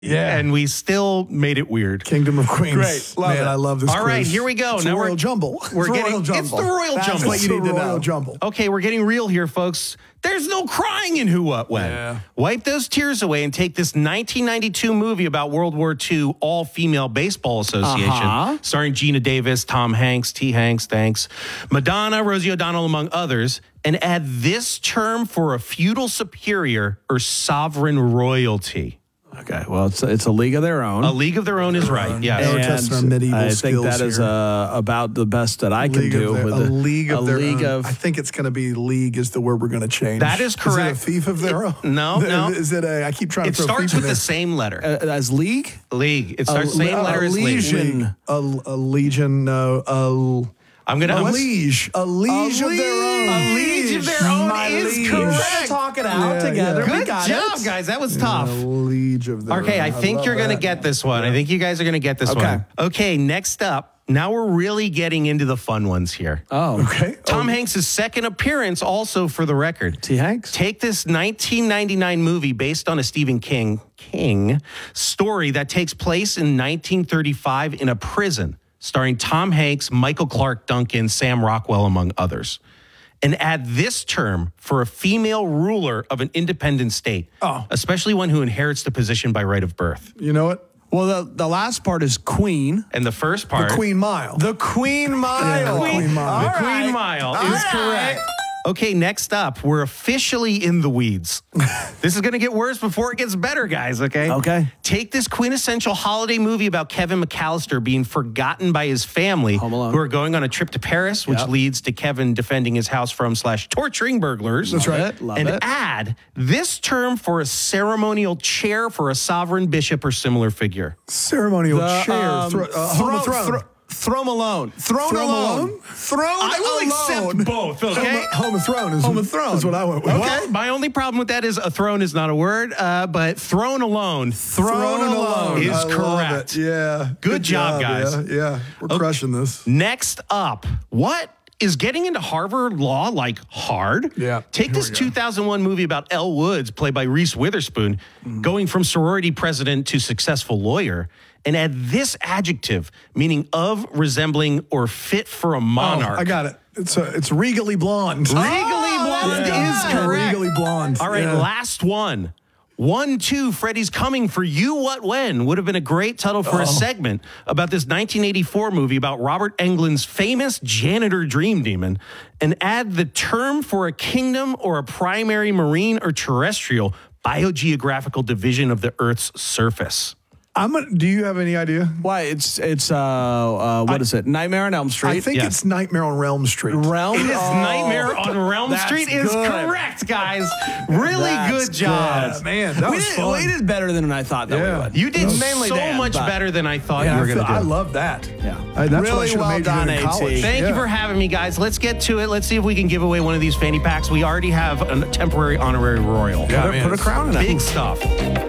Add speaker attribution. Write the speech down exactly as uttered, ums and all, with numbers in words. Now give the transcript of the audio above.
Speaker 1: Yeah.
Speaker 2: And we still made it weird.
Speaker 1: Kingdom of Queens.
Speaker 3: Great. Love
Speaker 1: Man,
Speaker 3: it.
Speaker 1: I love this
Speaker 2: All right,
Speaker 1: quiz.
Speaker 2: here we go.
Speaker 1: It's
Speaker 2: Now
Speaker 1: a
Speaker 2: we're-
Speaker 1: Royal Jumble.
Speaker 2: We're
Speaker 3: It's a
Speaker 2: getting
Speaker 3: Royal Jumble.
Speaker 2: it's the Royal
Speaker 3: That's
Speaker 2: Jumble.
Speaker 3: what you need to
Speaker 1: Royal
Speaker 3: know.
Speaker 1: Jumble.
Speaker 2: Okay, we're getting real here, folks. There's no crying in Who, What, When.
Speaker 1: Yeah.
Speaker 2: Wipe those tears away and take this nineteen ninety-two movie about World War Two All-Female Baseball Association,
Speaker 3: Uh-huh.
Speaker 2: starring Gina Davis, Tom Hanks, T. Hanks, thanks, Madonna, Rosie O'Donnell, among others, and add this term for a feudal superior or sovereign royalty.
Speaker 3: Okay, well, it's it's a league of their own.
Speaker 2: A league of their own is right, yes.
Speaker 1: We're testing our medieval
Speaker 3: I think
Speaker 1: skills
Speaker 3: that is
Speaker 1: here.
Speaker 3: uh, about the best that I can
Speaker 1: League
Speaker 3: do.
Speaker 1: of their,
Speaker 3: with
Speaker 1: a
Speaker 3: the,
Speaker 1: league of
Speaker 3: a
Speaker 1: their
Speaker 3: league
Speaker 1: own.
Speaker 3: of.
Speaker 1: I think it's going to be league is the word we're going to change.
Speaker 2: That is correct.
Speaker 1: Is it a thief of their own?
Speaker 2: No, no.
Speaker 1: Is it a? I keep trying
Speaker 2: It
Speaker 1: to throw
Speaker 2: starts
Speaker 1: thief in
Speaker 2: with the
Speaker 1: there.
Speaker 2: same letter.
Speaker 3: Uh, as league?
Speaker 2: League. It starts
Speaker 1: A-
Speaker 2: same
Speaker 1: a
Speaker 2: letter as league.
Speaker 3: legion.
Speaker 1: A, a legion. No. A,
Speaker 2: I'm gonna.
Speaker 1: a
Speaker 2: I'm,
Speaker 1: liege. A liege of their own.
Speaker 2: A liege of their own
Speaker 1: My
Speaker 2: is
Speaker 1: liege.
Speaker 2: correct.
Speaker 3: Talk it out
Speaker 1: Yeah,
Speaker 3: together.
Speaker 1: yeah.
Speaker 3: We
Speaker 2: Good
Speaker 3: got
Speaker 2: job,
Speaker 3: it.
Speaker 2: guys. That was
Speaker 1: A
Speaker 2: tough.
Speaker 1: liege of their
Speaker 2: Okay,
Speaker 1: own.
Speaker 2: I think
Speaker 1: love
Speaker 2: you're going to
Speaker 1: that.
Speaker 2: get this one. I think you guys are going to get this
Speaker 3: Okay.
Speaker 2: one. Okay, next up. Now we're really getting into the fun ones here.
Speaker 3: Oh,
Speaker 1: Okay.
Speaker 2: Tom
Speaker 1: Oh,
Speaker 2: Hanks' second appearance, also for the record.
Speaker 3: T. Hanks?
Speaker 2: Take this nineteen ninety-nine movie based on a Stephen King King story that takes place in nineteen thirty-five in a prison, starring Tom Hanks, Michael Clark Duncan, Sam Rockwell, among others. And add this term for a female ruler of an independent state,
Speaker 1: Oh.
Speaker 2: especially one who inherits the position by right of birth.
Speaker 1: You know what?
Speaker 3: Well, the, the last part is Queen.
Speaker 2: And the first part,
Speaker 1: The Queen Mile.
Speaker 3: The Queen Mile.
Speaker 1: Yeah, the Queen Mile.
Speaker 2: the
Speaker 3: All
Speaker 2: Queen
Speaker 3: right.
Speaker 2: Mile
Speaker 3: All
Speaker 2: is
Speaker 3: right.
Speaker 2: correct. Okay, next up, we're officially in the weeds. This is going to get worse before it gets better, guys, okay?
Speaker 3: Okay.
Speaker 2: Take this quintessential holiday movie about Kevin McAllister being forgotten by his family,
Speaker 3: Home Alone.
Speaker 2: who are going on a trip to Paris, which
Speaker 3: Yep.
Speaker 2: leads to Kevin defending his house from slash torturing burglars.
Speaker 1: That's
Speaker 3: Love
Speaker 1: right.
Speaker 3: it. Love
Speaker 2: and
Speaker 3: it.
Speaker 2: add this term for a ceremonial chair for a sovereign bishop or similar figure.
Speaker 1: Ceremonial
Speaker 3: The,
Speaker 1: chair.
Speaker 3: um,
Speaker 1: Thro- uh, home of
Speaker 3: thro-
Speaker 1: throne.
Speaker 3: thro- Throne alone. Throne,
Speaker 1: Throne
Speaker 3: alone.
Speaker 1: alone?
Speaker 3: Throne
Speaker 2: I will
Speaker 3: alone.
Speaker 2: accept both, okay?
Speaker 1: Home, home of throne is
Speaker 3: Home of throne.
Speaker 1: Is what I went with.
Speaker 2: Well, my only problem with that is a throne is not a word, uh, but throne alone.
Speaker 3: Throne alone.
Speaker 2: is
Speaker 1: I love
Speaker 2: correct.
Speaker 1: it. Yeah.
Speaker 2: Good job, guys.
Speaker 1: Yeah, yeah. we're crushing this.
Speaker 2: Next up, what is getting into Harvard law like hard?
Speaker 1: Yeah,
Speaker 2: Take
Speaker 1: here
Speaker 2: this
Speaker 1: we go.
Speaker 2: two thousand one movie about Elle Woods, played by Reese Witherspoon,
Speaker 1: Mm.
Speaker 2: going from sorority president to successful lawyer, and add this adjective, meaning of, resembling, or fit for a monarch.
Speaker 1: Oh, I got it. It's a, it's regally blonde.
Speaker 2: Legally
Speaker 3: Oh,
Speaker 2: blonde
Speaker 3: that's
Speaker 2: is
Speaker 3: good.
Speaker 2: correct.
Speaker 1: Regally blonde.
Speaker 2: All right,
Speaker 1: Yeah.
Speaker 2: last one. One, two, Freddy's Coming for You, What, When would have been a great title for
Speaker 1: Oh.
Speaker 2: a segment about this nineteen eighty-four movie about Robert Englund's famous janitor dream demon, and add the term for a kingdom or a primary marine or terrestrial biogeographical division of the Earth's surface.
Speaker 1: I'm gonna, do you have any idea?
Speaker 3: Why? It's, it's uh, uh, what
Speaker 1: I-
Speaker 3: is it? Nightmare on Elm Street.
Speaker 1: I think
Speaker 2: yes.
Speaker 1: it's Nightmare on Realm Street.
Speaker 3: Realm.
Speaker 2: It is
Speaker 3: Oh.
Speaker 2: Nightmare on Realm
Speaker 3: that's
Speaker 2: Street is
Speaker 3: good.
Speaker 2: correct, guys. Really
Speaker 3: That's
Speaker 2: good job.
Speaker 3: good.
Speaker 1: Man, that
Speaker 3: we
Speaker 1: was
Speaker 3: did,
Speaker 1: fun.
Speaker 3: We did better than I thought that
Speaker 1: Yeah.
Speaker 3: we would.
Speaker 2: You did
Speaker 3: Mainly
Speaker 2: so
Speaker 3: Dan,
Speaker 2: much
Speaker 3: but-
Speaker 2: better than I thought
Speaker 1: Yeah,
Speaker 2: you were
Speaker 1: I,
Speaker 2: going
Speaker 1: feel,
Speaker 2: to do.
Speaker 1: I love that.
Speaker 3: Yeah.
Speaker 1: I, that's what I
Speaker 3: Really
Speaker 1: should have
Speaker 3: well
Speaker 1: majored
Speaker 3: done,
Speaker 1: in
Speaker 3: AT.
Speaker 1: college.
Speaker 2: Thank
Speaker 1: Yeah.
Speaker 2: you for having me, guys. Let's get to it. Let's see if we can give away one of these fanny packs. We already have a temporary honorary royal.
Speaker 1: Yeah,
Speaker 3: Put a-
Speaker 1: man,
Speaker 3: put a
Speaker 1: it's-
Speaker 3: crown in it.
Speaker 2: Big stuff.